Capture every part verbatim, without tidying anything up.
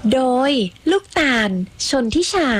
โดยลูกตาลชนทิชา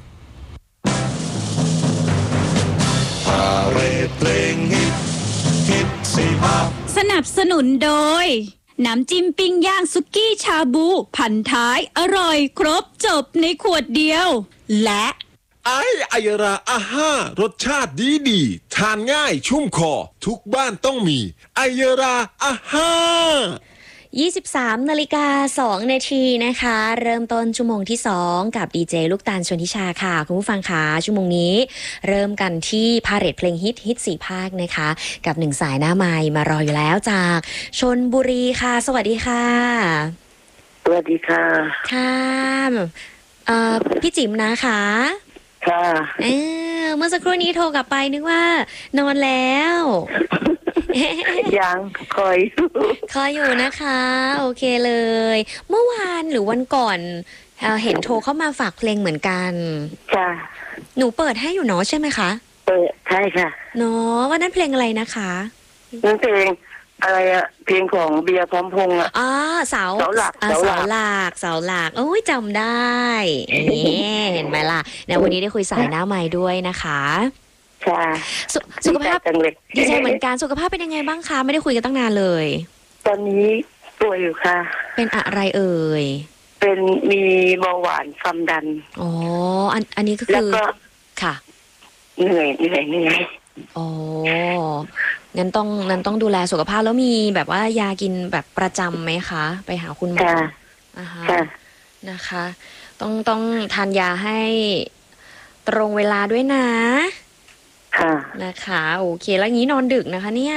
พาเรดเพลงฮิตฮิตสิภาพสนับสนุนโดยน้ำจิ้มปิ้งย่างสุกี้ชาบูพันท้ายอร่อยครบจบในขวดเดียวและไอไอยราอาห้ารสชาติดีดีทานง่ายชุ่มคอทุกบ้านต้องมีไอยราอาห้ายี่สิบสามนาฬิกาสองนาทีนะคะเริ่มต้นชั่วโมงที่สองกับดีเจลูกตาลชนทิชาค่ะคุณผู้ฟังคะชั่วโมงนี้เริ่มกันที่พาเหรดเพลงฮิตฮิตสี่ภาคนะคะกับหนึ่งสายหน้าไมค์มารออยู่แล้วจากชลบุรีค่ะสวัสดีค่ะสวัสดีค่ะค่ะเอ่อพี่จิ๋มนะคะค่ะเออเมื่อสักครู่นี้โทรกลับไปนึกว่านอนแล้วยังคอยคอยอยู่นะคะโอเคเลยเมื่อวานหรือวันก่อนเเห็นโทรเข้ามาฝากเพลงเหมือนกันค่ะหนูเปิดให้อยู่เนาะใช่ไหมคะเปิดใช่ค่ะเนาะว่านั่นเพลงอะไรนะคะนั่นเพลงอะไรอะเพลงของเบียร์พร้อมพงษ์อะอ๋อเสาเสาหลักเสาหลักเสาหลักโอ้ยจำได้เห็นไหมล่ะเนี่ยวันนี้ได้คุยสายหน้าไมค์ด้วยนะคะค่ะสสุขภาพดีใจเหมือนกันสุขภาพเป็นยังไงบ้างคะไม่ได้คุยกันตั้งนานเลยตอนนี้ป่วยอยู่ค่ะเป็นอะไรเอ่ยเป็นมีเบาหวานความดันอ๋ออันอันนี้ก็คือค่ะเหนื่อยเหนื่อยเหนื่อยอ๋องั้นต้องงั้นต้องดูแลสุขภาพแล้วมีแบบว่ายากินแบบประจำไหมคะไปหาคุณหมออ่าฮะนะคะต้องต้องทานยาให้ตรงเวลาด้วยนะค่ะนะคะโอเคแล้วงี้นอนดึกนะคะเนี่ย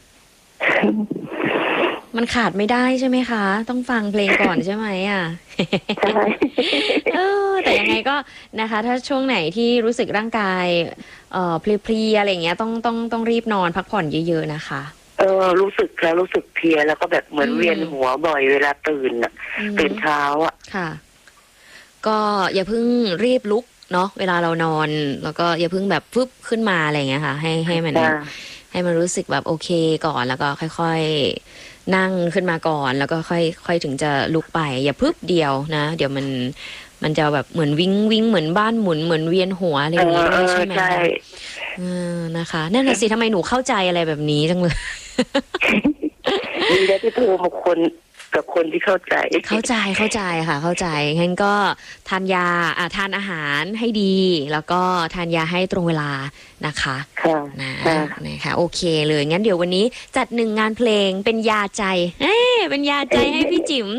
มันขาดไม่ได้ใช่ไหมคะต้องฟังเพลงก่อนใช่ไหมอ่ะใช่เออแต่ยังไงก็นะคะถ้าช่วงไหนที่รู้สึกร่างกายเอ่อเพลียๆอะไรอย่างเงี้ยต้องต้องต้องรีบนอนพักผ่อนเยอะๆนะคะเออรู้สึกแล้วรู้สึกเพลียแล้วก็แบบเหมือนเวียนหัวบ่อยเวลาตื่นอ่ะตื่นเช้าอ่ะค่ะก็อย่าเพิ่งรีบลุกเนาะเวลาเรานอนแล้วก็อย่าเพิ่งแบบฟึบขึ้นมาอะไรอย่างเงี้ยค่ะให้ให้มันให้มันรู้สึกแบบโอเคก่อนแล้วก็ค่อยๆนั่งขึ้นมาก่อนแล้วก็ค่อยค่อยถึงจะลุกไปอย่าพึบเดียวนะเดี๋ยวมันมันจะแบบเหมือนวิ้งวิ้งเหมือนบ้านหมุนเหมือนเวียนหัวอะไรอย่างเงี้ยใช่ไหมคะเออนะคะนั่นแหละสิทำไมหนูเข้าใจอะไรแบบนี้จังเลยมีได้ที่โทรมาคนกับคนที่เข้าใจเข้าใจเข้าใจค่ะเข้าใจงั้นก็ทานยาอ่าทานอาหารให้ดีแล้วก็ทานยาให้ตรงเวลานะคะค่ะนะนะคะโอเคเลยงั้นเดี๋ยววันนี้จัดหนึ่งงานเพลงเป็นยาใจเอ๊ะเป็นยาใจให้พี่จิ๋ม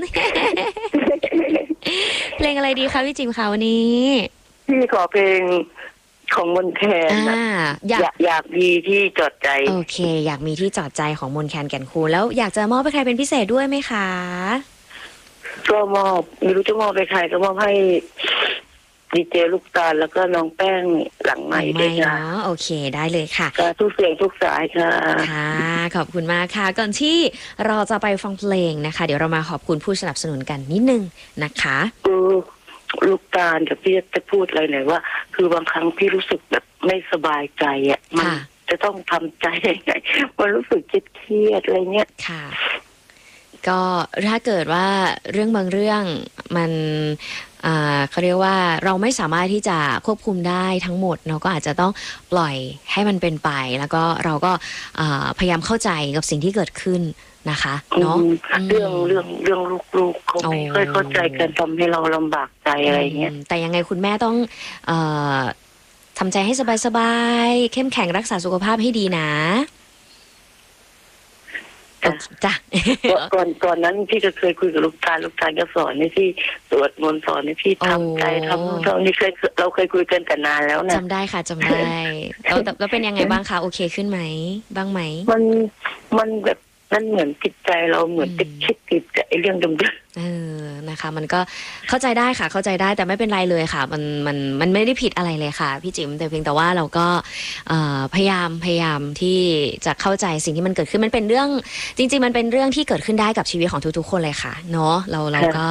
เพลงอะไรดีคะพี่จิ๋มคะวันนี้พี่ขอเพลงของมนแคนอยากอยากมีที่จอดใจโอเคอยากมีที่จอดใจของมนแคนแก่นคูนแล้วอยากจะมอบให้ใครเป็นพิเศษด้วยไหมคะก็มอบไม่รู้จะมอบไปใครก็มอบให้ดีเจลูกตาลแล้วก็น้องแป้งหลังใหม่ด้วยนะโอเคได้เลยค่ะทุกเสียงทุกสายค่ะค่ะขอบคุณมากค่ะก่อนที่เราจะไปฟังเพลงนะคะเดี๋ยวเรามาขอบคุณผู้สนับสนุนกันนิดนึงนะคะลูกตาลกับพี่จะพูดอะไรหน่อยว่าคือบางครั้งพี่รู้สึกแบบไม่สบายใจอ่ะมันจะต้องทำใจยังไงมันรู้สึกเครียดอะไรเงี้ยค่ะก็ถ้าเกิดว่าเรื่องบางเรื่องมันอ่าเขาเรียกว่าเราไม่สามารถที่จะควบคุมได้ทั้งหมดเราก็อาจจะต้องปล่อยให้มันเป็นไปแล้วก็เราก็พยายามเข้าใจกับสิ่งที่เกิดขึ้นนะคะเนาะเรื่องเรื่องเรื่องลูกๆเขาไม่ค่อยเข้าใจกันทำให้เราลำบากใจอะไรเงี้ยแต่ยังไงคุณแม่ต้องเอ่อทำใจให้สบายๆเข้มแข็งรักษาสุขภาพให้ดีนะจ้ะก่อนก่อนนั้นพี่ก็เคยคุยกับลูกตาลลูกตาลก็สอนให้พี่สวดมนต์สอนให้พี่ทำใจทำตอนนี้เคยเราเคยคุยกันแต่นานแล้วนะจำได้ค่ะจำได้แล้วแล้วเป็นยังไงบ้างคะโอเคขึ้นไหมบ้างไหมมันมันแบบนั่นเหมือนจิตใจเราเหมือนติดคิดติดไอ้เรื่องเดิมๆเออนะคะมันก็เข้าใจได้ค่ะเข้าใจได้แต่ไม่เป็นไรเลยค่ะมันมันมันไม่ได้ผิดอะไรเลยค่ะพี่จิ๋มแต่เพียงแต่ว่าเราก็พยายามพยายามที่จะเข้าใจสิ่งที่มันเกิดขึ้นมันเป็นเรื่องจริงๆมันเป็นเรื่องที่เกิดขึ้นได้กับชีวิตของทุกๆคนเลยค่ะเนาะเราเราก็